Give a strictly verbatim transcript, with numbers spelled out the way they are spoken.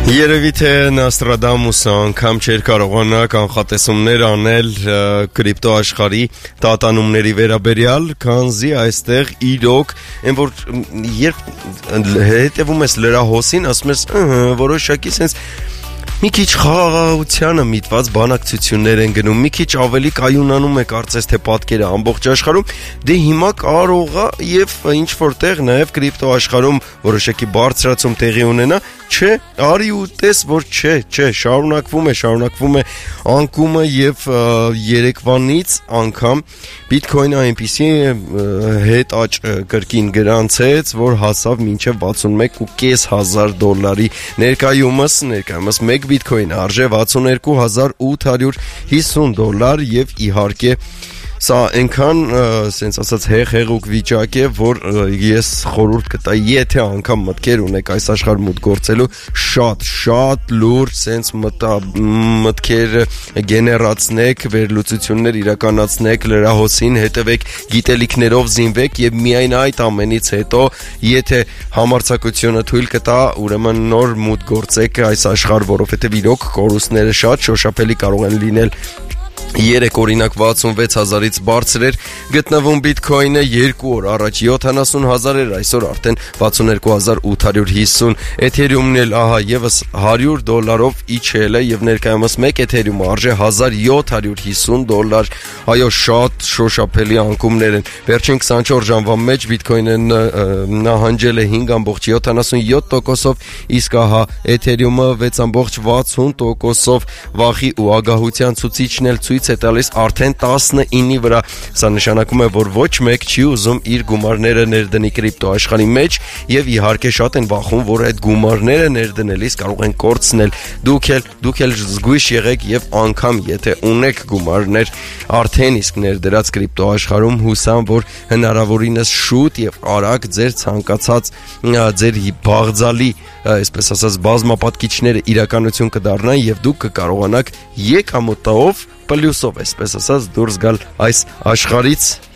Երևի թե Նոստրադամուսը անգամ չէր կարողանա կանխատեսումներ անել կրիպտո աշխարհի տատանումների վերաբերյալ, քանզի այստեղ իրոք այն որ երբ հետևում ես լրահոսին, ասում ես որոշակի sense մի քիչ խաղաղությանը միտված բանակցություններ են գնում, մի քիչ ավելի կայունանում է կարծես թե պատկերը ամբողջ աշխարհում, դե հիմա կարող է եւ ինչ որտեղ նաեւ կրիպտո աշխարհում որոշակի բարձրացում տեղի ունենա, չէ, արի ու տես որ չէ, չէ, շարունակվում է, շարունակվում է անկումը եւ երեկվանից անգամ Bitcoin-ը այնպիսի հետ աճ կրկին գրանցեց, որ հասավ մինչև վաթսունմեկ ու կես հազար դոլարի ներկայումս, ներկայումս մեկ Bitcoin արժե վաթսուններկու հազար ութ հարյուր հիսուն դոլար եւ իհարկե սա այնքան sense ասած հեղ-հեղուկ վիճակ է, որ ես խորհուրդ կտայի, եթե անգամ մտքեր ունեք այս աշխարհ մուտք գործելու, շատ, շատ լուրջ sense մտքեր գեներացնեք, վերլուծություններ իրականացնեք, լրահոսին հետևեք, գիտելիքներով զինվեք եւ միայն այդ ամենից հետո, եթե համարձակությունը թույլ կտա, ուրեմն նոր մուտք գործեք այս աշխարհ, որովհետեւ իրոք կորուստները շատ շոշափելի կարող են լինել երեք օրինակ վաթսունվեց հազարից բարձր էր գտնվում Bitcoin-ը երկու օր առաջ յոթանասուն հազար էր այսօր արդեն վաթսուններկու հազար ութ հարյուր հիսուն Ethereum-ն էլ ահա եւս հարյուր դոլարով իջել է եւ ներկայումս մեկ Ethereum-ը արժե հազար յոթ հարյուր հիսուն դոլար այո շատ շոշափելի անկումներ են վերջին քսանչորս ժամվա մեջ Bitcoin-ը նահանջել է հինգ կoma յոթանասունյոթ տոկոսով իսկ ահա Ethereum-ը վեց կoma վաթսուն տոկոսով վախի ու ագահության ցուցիչն էլ ցույց է տալիս արդեն տասնինի վրա սա նշանակում է որ ոչ մեկ չի ուզում իր գումարները ներդնի կրիպտո աշխարհի մեջ եւ իհարկե շատ են վախում որ այդ գումարները ներդնելիս կարող են կորցնել դուք էլ դուք էլ զգույշ եղեք եւ անգամ եթե ունեք գումարներ արդեն իսկ ներդրած կրիպտո աշխարհում հուսամ որ հնարավորինս շուտ եւ արագ ձեր ցանկացած ձեր բաղձալի այսպես ասած բազմապատկիչները իրականություն կդառնան եւ դուք կկարողանաք եկամուտով պլյուսով այսպես ասած դուրս գալ այս աշխարհից